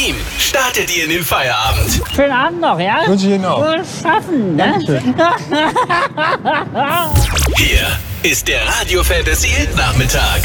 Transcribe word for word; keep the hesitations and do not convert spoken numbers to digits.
ihm startet ihr in den Feierabend. Schönen Abend noch, ja? Wünsche ich Ihnen auch. Wohl schaffen, ne? Hier ist der Radio Fantasy Hit Nachmittag.